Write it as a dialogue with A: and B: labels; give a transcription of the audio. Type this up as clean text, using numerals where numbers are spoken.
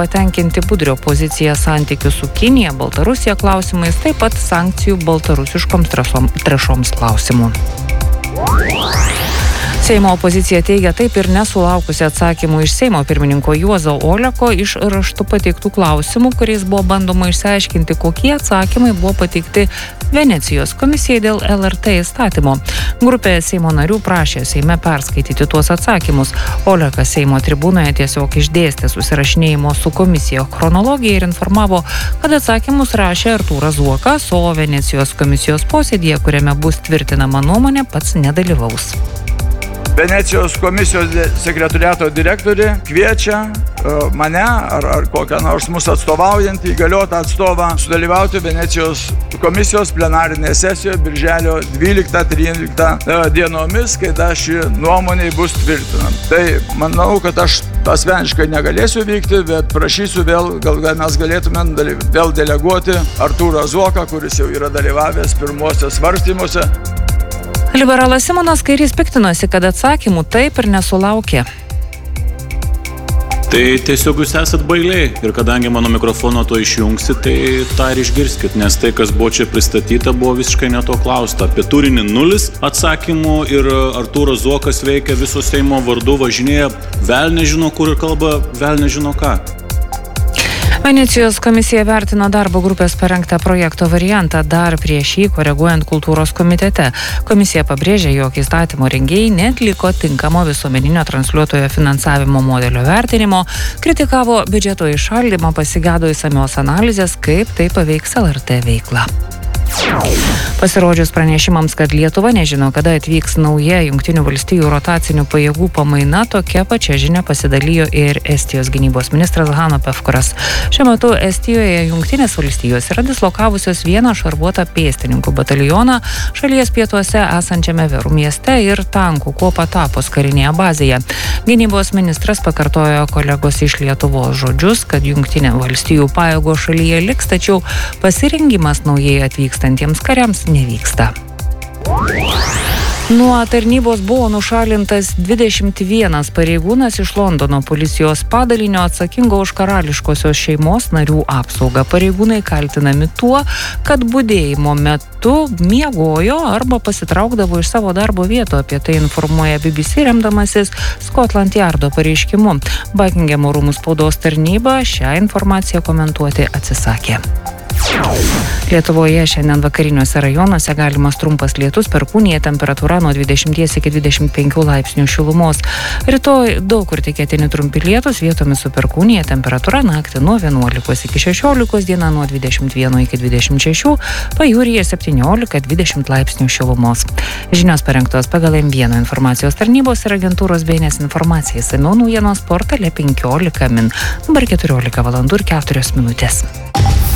A: patenkinti Budrio poziciją santykių su Kinija, Baltarusija klausimais, taip pat sankcijų baltarusiškoms trąšoms klausimų. Seimo opozicija teigia taip ir nesulaukusi atsakymų iš Seimo pirmininko Juozo Oleko iš raštu pateiktų klausimų, kuriais buvo bandoma išsiaiškinti, kokie atsakymai buvo pateikti Venecijos komisijai dėl LRT įstatymo. Grupė Seimo narių prašė Seime perskaityti tuos atsakymus. Olekas Seimo tribūnoje tiesiog išdėstė susirašinėjimo su komisija chronologiją ir informavo, kad atsakymus rašė Artūras Zuokas, o Venecijos komisijos posėdyje, kuriame bus tvirtinama nuomonė, pats nedalyvaus.
B: Venecijos komisijos sekretoriato direktorė kviečia mane ar kokią nors mūsų atstovaujantį įgaliotą atstovą sudalyvauti Venecijos komisijos plenarinėje sesijoje birželio 12-13 dienomis, kai ši nuomonė bus tvirtinama. Tai manau, kad aš asmeniškai negalėsiu vykti, bet prašysiu vėl, gal mes galėtume vėl deleguoti Artūrą Zuoką, kuris jau yra dalyvavęs pirmuose svarstymuose.
A: Liberalas Simonas Kairys piktinosi, kad atsakymų taip ir nesulaukė.
C: Tai tiesiog jūs esat bailiai ir kadangi mano mikrofono to išjungsi, tai tą ir išgirskit, nes tai, kas buvo čia pristatyta, buvo visiškai ne to klausta. Apie turinį 0 atsakymų ir Artūras Zuokas veikia viso Seimo vardu, važinėja, vėl nežino kur ir kalba, vėl nežino ką.
A: Venecijos komisija vertino darbo grupės parengtą projekto variantą dar prieš jį koreguojant kultūros komitete. Komisija pabrėžė, jog įstatymo rengėjai neatliko tinkamo visuomeninio transliuotojo finansavimo modelio vertinimo, kritikavo biudžeto įšaldymą, pasigėdo išsamios analizės, kaip tai paveiks LRT veiklą. Pasirodžius pranešimams, kad Lietuva nežino, kada atvyks nauja Jungtinių valstijų rotacinių pajėgų pamaina, tokia pačia žinia pasidalijo ir Estijos gynybos ministras Hanno Pevkuras. Šiuo metu Estijoje Jungtinės valstijos yra dislokavusios vieną šarvuotą pėstininkų batalioną šalies pietuose esančiame Verų mieste ir tankų kuopą Tapos karinėje bazėje. Gynybos ministras pakartojo kolegos iš Lietuvos žodžius, kad Jungtinių valstijų pajėgos šalyje liks, tačiau pasirengimas naujai atvykstantiems kariams nevyksta. Nuo tarnybos buvo nušalintas 21 pareigūnas iš Londono policijos padalinio atsakingo už karališkosios šeimos narių apsaugą. Pareigūnai kaltinami tuo, kad budėjimo metu miegojo arba pasitraukdavo iš savo darbo vietų. Apie tai informuoja BBC remdamasis Scotland Yardo pareiškimu. Buckinghamo rūmų spaudos tarnyba šią informaciją komentuoti atsisakė. Lietuvoje šiandien vakariniuose rajonuose galimas trumpas lietus, perkūnija, temperatūra nuo 20 iki 25 laipsnių šilumos. Rytoj daug kur tikėtini trumpi lietus, vietomis su perkūnija, temperatūra naktį nuo 11 iki 16, diena nuo 21 iki 26, pajūryje 17-20 laipsnių šilumos. Žinios parengtos pagal M1 informacijos tarnybos ir agentūros BNS informacija. Išsamiau naujienos portale 15 min. Dabar 14 valandų ir 4 minutės.